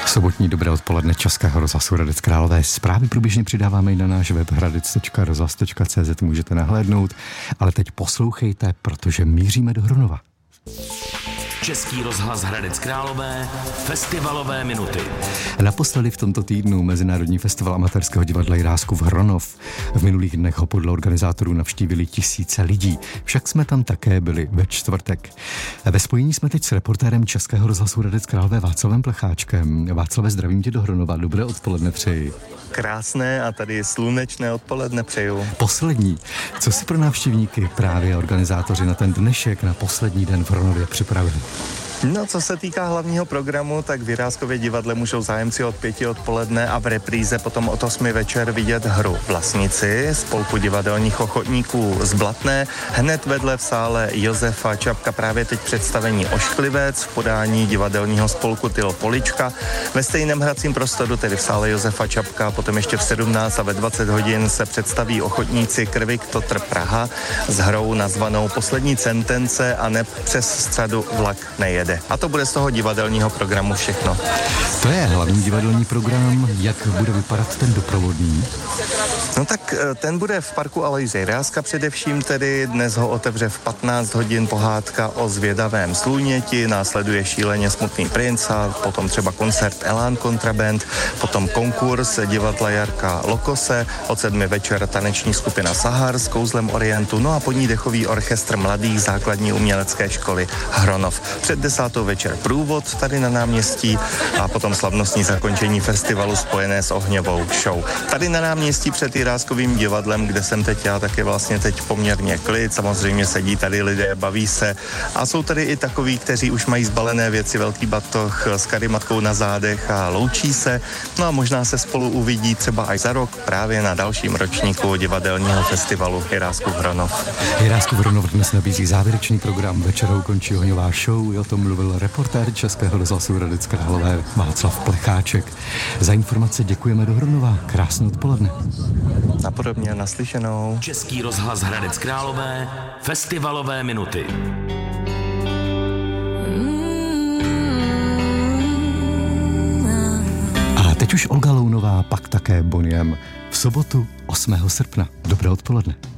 Sobotní dobré odpoledne Českého rozhlasu Hradec Králové. Zprávy průběžně přidáváme i na náš web hradec.rozhlas.cz, můžete nahlédnout, ale teď poslouchejte, protože míříme do Hronova. Český rozhlas Hradec Králové, festivalové minuty. Naposledy v tomto týdnu Mezinárodní festival amatérského divadla Jiráskův Hronov. V minulých dnech ho podle organizátorů navštívili tisíce lidí, však jsme tam také byli ve čtvrtek. Ve spojení jsme teď s reportérem Českého rozhlasu Hradec Králové Václavem Plecháčkem. Václave, zdravím tě do Hronova, dobré odpoledne přeji. Krásné a tady slunečné odpoledne přeju. Poslední. Co si pro návštěvníky právě organizátoři na ten dnešek, na poslední den v Hronově připravili? No, co se týká hlavního programu, tak v Jiráskově divadle můžou zájemci od 5 odpoledne a v repríze potom od 8 večer vidět hru Vlastníci spolku divadelních ochotníků z Blatné. Hned vedle v sále Josefa Čapka právě teď představení Ošklivec v podání divadelního spolku Tylo Polička. Ve stejném hracím prostoru, tedy v sále Josefa Čapka, potom ještě v 17 a ve 20 hodin se představí ochotníci Krvik Totr Praha s hrou nazvanou Poslední sentence a neb přes střadu vlak nejede. A to bude z toho divadelního programu všechno. To je hlavní divadelní program, jak bude vypadat ten doprovodný? No tak ten bude v parku Aloise Jiráska především, tedy dnes ho otevře v 15 hodin pohádka o zvědavém slůněti, následuje Šíleně smutný princ a potom třeba koncert Elán Kontraband, potom konkurs divadla Jarka Lokose, od 7 večer taneční skupina Sahar s kouzlem Orientu, no a po ní dechový orchestr mladých základní umělecké školy Hronov. Před 10. večer průvod tady na náměstí a potom slavnostní zakončení festivalu spojené s ohňovou show. Tady na náměstí před Jiráskovým divadlem, kde jsem teď já, tak je vlastně teď poměrně klid, samozřejmě sedí tady lidé, baví se a jsou tady i takoví, kteří už mají zbalené věci, velký batoh s karimatkou na zádech a loučí se, no a možná se spolu uvidí třeba až za rok právě na dalším ročníku divadelního festivalu Jiráskův Hronov. Jiráskův Hronov dnes nabízí závěrečný program, večer končí ohňová show, o tom mluvil reportér Českého rozhlasu Hradec Králové Václav Plecháček. Za informace děkujeme do Hronova, krásné odpoledne. Napodobně, naslyšenou. Český rozhlas Hradec Králové, festivalové minuty. A teď už Olga Lounová, pak také Boniem v sobotu 8. srpna. Dobré odpoledne.